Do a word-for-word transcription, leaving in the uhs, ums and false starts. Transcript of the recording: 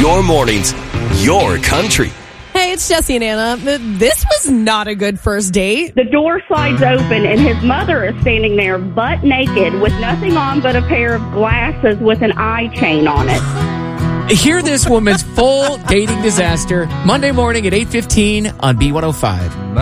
Your mornings, your country. Hey, it's Jesse and Anna. This was not a good first date. The door slides open and his mother is standing there butt naked with nothing on but a pair of glasses with an eye chain on it. Hear this woman's full dating disaster Monday morning at eight fifteen on B one oh five.